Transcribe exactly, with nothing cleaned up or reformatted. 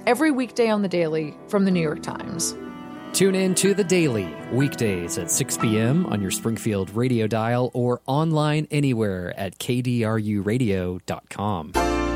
every weekday on The Daily from The New York Times. Tune in to The Daily, weekdays at six p.m. on your Springfield radio dial or online anywhere at k d r u radio dot com.